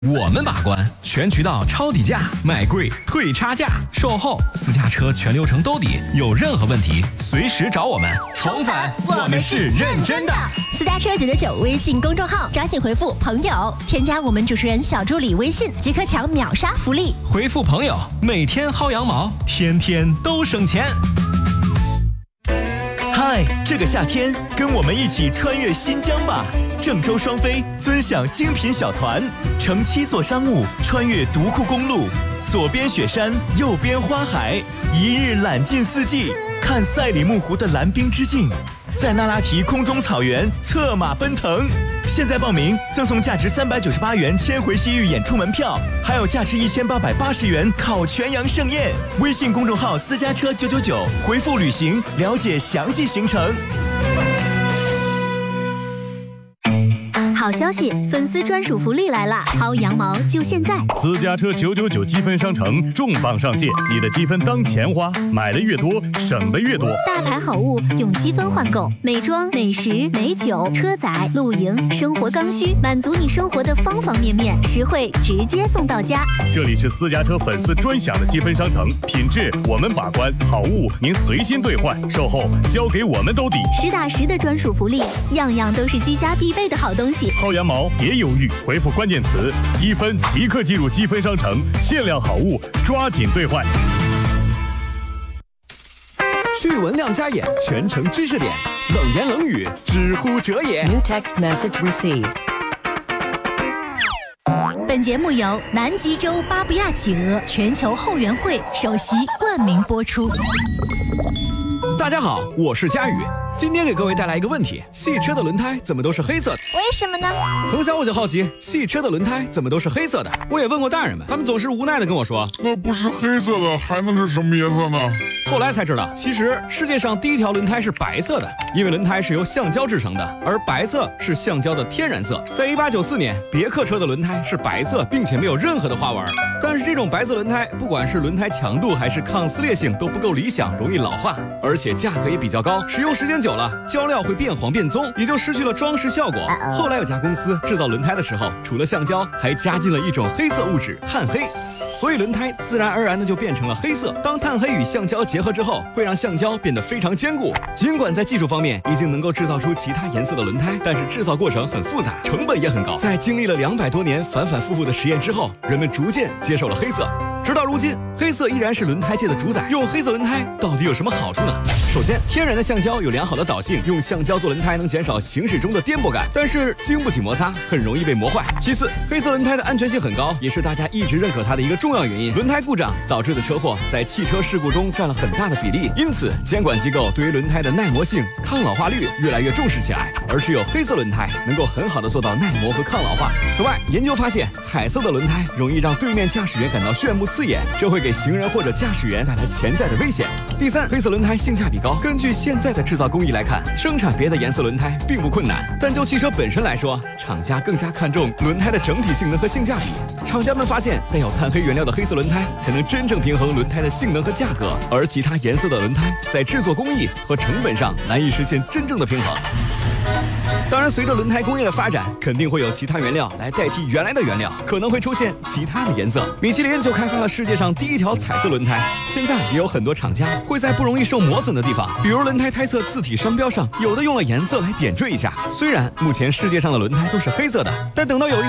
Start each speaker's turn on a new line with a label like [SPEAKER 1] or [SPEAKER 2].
[SPEAKER 1] 我们把关，全渠道抄底价，买贵退差价，售后私家车全流程兜底，有任何问题随时找我们。重返，我们是认真的。
[SPEAKER 2] 私家车999微信公众号，抓紧回复朋友，添加我们主持人小助理微信，即可抢秒杀福利。
[SPEAKER 1] 回复朋友，每天薅羊毛，天天都省钱。
[SPEAKER 3] 嗨，这个夏天跟我们一起穿越新疆吧！郑州双飞尊享精品小团，乘7座商务穿越独库公路，左边雪山，右边花海，一日览尽四季，看赛里木湖的蓝冰之境，在那拉提空中草原策马奔腾。现在报名赠送价值398元千回西域演出门票，还有价值1880元烤全羊盛宴。微信公众号私家车999，回复旅行了解详细行程。
[SPEAKER 2] 好消息，粉丝专属福利来啦！薅羊毛就现在！
[SPEAKER 4] 私家车999积分商城重磅上线，你的积分当钱花，买的越多，省的越多。
[SPEAKER 2] 大牌好物用积分换购，美妆、美食、美酒、车载、露营、生活刚需，满足你生活的方方面面，实惠直接送到家。
[SPEAKER 4] 这里是私家车粉丝专享的积分商城，品质我们把关，好物您随心兑换，售后交给我们兜底，
[SPEAKER 2] 实打实的专属福利，样样都是居家必备的好东西。
[SPEAKER 4] 薅羊毛别犹豫，回复关键词积分即刻进入积分商城，限量好物抓紧兑换。
[SPEAKER 1] 趣闻亮瞎眼，全程知识点，冷言冷语知乎者也。
[SPEAKER 5] New text message received。
[SPEAKER 2] 本节目由南极洲巴布亚企鹅全球后援会首席冠名播出。
[SPEAKER 1] 大家好，我是佳宇，今天给各位带来一个问题：汽车的轮胎怎么都是黑色的？
[SPEAKER 2] 为什么呢？
[SPEAKER 1] 从小我就好奇，汽车的轮胎怎么都是黑色的？我也问过大人们，他们总是无奈的跟我说，
[SPEAKER 6] 那不是黑色的，还能是什么颜色呢？
[SPEAKER 1] 后来才知道，其实世界上第一条轮胎是白色的，因为轮胎是由橡胶制成的，而白色是橡胶的天然色。在1894年，别克车的轮胎是白色，并且没有任何的花纹。但是这种白色轮胎，不管是轮胎强度还是抗撕裂性都不够理想，容易老化，而且价格也比较高，使用时间久了，胶料会变黄变棕，也就失去了装饰效果。后来有家公司制造轮胎的时候，除了橡胶，还加进了一种黑色物质碳黑，所以轮胎自然而然的就变成了黑色。当碳黑与橡胶结合之后，会让橡胶变得非常坚固。尽管在技术方面已经能够制造出其他颜色的轮胎，但是制造过程很复杂，成本也很高。在经历了200多年反反复复的实验之后，人们逐渐接受了黑色。直到如今，黑色依然是轮胎界的主宰。用黑色轮胎到底有什么好处呢？首先，天然的橡胶有良好的导性，用橡胶做轮胎能减少行驶中的颠簸感，但是经不起摩擦，很容易被磨坏。其次，黑色轮胎的安全性很高，也是大家一直认可它的一个重要原因。轮胎故障导致的车祸在汽车事故中占了很大的比例，因此监管机构对于轮胎的耐磨性、抗老化率越来越重视起来，而只有黑色轮胎能够很好的做到耐磨和抗老化。此外，研究发现，彩色的轮胎容易让对面驾驶员感到炫目刺眼，这会给行人或者驾驶员带来潜在的危险。第三，黑色轮胎性价比高。根据现在的制造工艺来看，生产别的颜色轮胎并不困难，但就汽车本身来说，厂家更加看重轮胎的整体性能和性价比。厂家们发现，带有碳黑原料的黑色轮胎才能真正平衡轮胎的性能和价格，而其他颜色的轮胎在制作工艺和成本上难以实现真正的平衡。当然，随着轮胎工业的发展，肯定会有其他原料来代替原来的原料，可能会出现其他的颜色。米其林就开发了世界上第一条彩色轮胎。现在也有很多厂家会在不容易受磨损的地方，比如轮胎胎侧字体商标上，有的用了颜色来点缀一下。虽然目前世界上的轮胎都是黑色的，但等到有一天